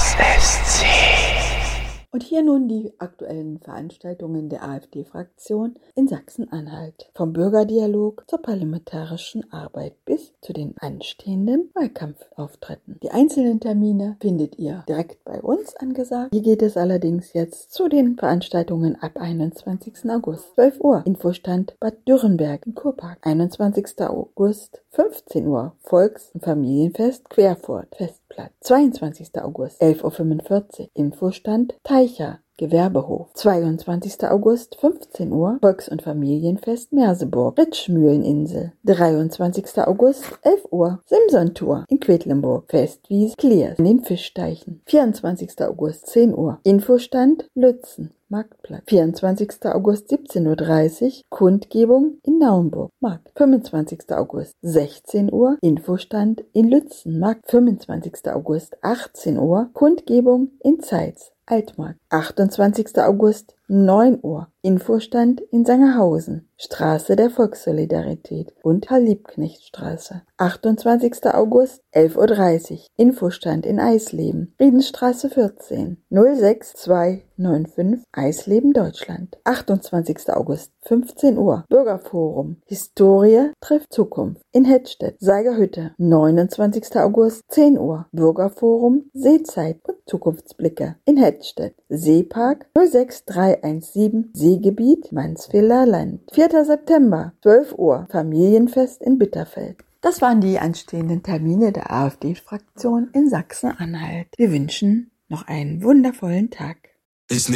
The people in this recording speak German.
KSSC. Und hier nun die aktuellen Veranstaltungen der AfD-Fraktion in Sachsen-Anhalt. Vom Bürgerdialog zur parlamentarischen Arbeit bis zu den anstehenden Wahlkampfauftritten. Die einzelnen Termine findet ihr direkt bei uns angesagt. Hier geht es allerdings jetzt zu den Veranstaltungen ab 21. August, 12 Uhr. Infostand Bad Dürrenberg im Kurpark. 21. August, 15 Uhr. Volks- und Familienfest Querfurt, Festplatz. 22. August, 11.45 Uhr. Infostand Teicher, Gewerbehof. 22. August, 15 Uhr, Volks- und Familienfest Merseburg, Ritschmühleninsel. 23. August, 11 Uhr, Simson-Tour in Quedlinburg, Festwiese, Kliers, in den Fischteichen. 24. August, 10 Uhr, Infostand Lützen, Marktplatz. 24. August, 17.30 Uhr, Kundgebung in Naumburg, Markt. 25. August, 16 Uhr, Infostand in Lützen, Markt. 25. August, 18 Uhr, Kundgebung in Zeitz, Altmarkt. 28. August, 9 Uhr, Infostand in Sangerhausen, Straße der Volkssolidarität und Karl-Liebknecht-Straße. 28. August, 11.30 Uhr, Infostand in Eisleben, Friedenstraße 14, 06295, Eisleben, Deutschland. 28. August, 15 Uhr, Bürgerforum, Historie trifft Zukunft in Hettstedt, Seigerhütte. 29. August, 10 Uhr, Bürgerforum, Seezeit und Zukunftsblicke in Hettstedt, Seepark 06317, Seegebiet Mansfelder Land. 4. September, 12 Uhr, Familienfest in Bitterfeld. Das waren die anstehenden Termine der AfD-Fraktion in Sachsen-Anhalt. Wir wünschen noch einen wundervollen Tag.